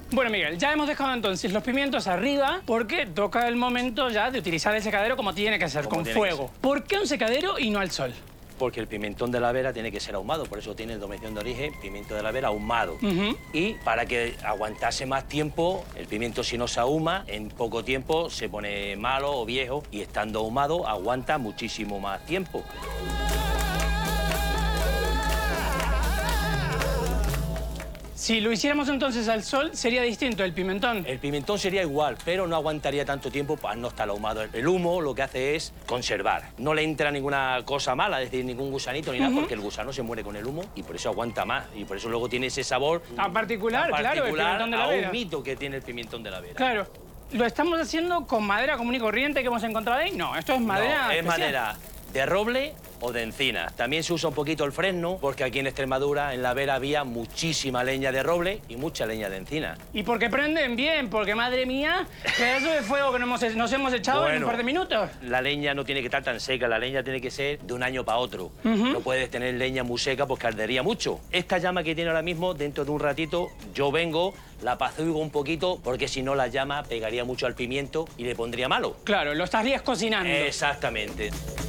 Bueno, Miguel, ya hemos dejado entonces los pimientos arriba porque toca el momento ya de utilizar el secadero como tiene que ser, con fuego. ¿Por qué un secadero y no al sol? Porque el pimentón de la Vera tiene que ser ahumado, por eso tiene denominación de origen pimiento de la Vera ahumado. Y para que aguantase más tiempo, el pimiento si no se ahuma, en poco tiempo se pone malo o viejo y estando ahumado aguanta muchísimo más tiempo. Si lo hiciéramos entonces al sol, sería distinto el pimentón. El pimentón sería igual, pero no aguantaría tanto tiempo al no estar ahumado. El humo lo que hace es conservar. No le entra ninguna cosa mala, es decir, ningún gusanito ni nada, porque el gusano se muere con el humo y por eso aguanta más. Y por eso luego tiene ese sabor tan particular, claro, el pimentón de la Vera. A un mito que tiene el pimentón de la Vera. Claro. ¿Lo estamos haciendo con madera común y corriente que hemos encontrado ahí? No, esto es madera No, es especial. madera de roble o de encina. También se usa un poquito el fresno, porque aquí en Extremadura, en la Vera, había muchísima leña de roble y mucha leña de encina. Y porque prenden bien, porque madre mía, pedazo de fuego que nos hemos echado en un par de minutos. La leña no tiene que estar tan seca, la leña tiene que ser de un año para otro. No puedes tener leña muy seca porque ardería mucho. Esta llama que tiene ahora mismo, dentro de un ratito, yo vengo, la apaciguo un poquito, porque si no la llama pegaría mucho al pimiento y le pondría malo. Claro, lo estarías cocinando. Exactamente.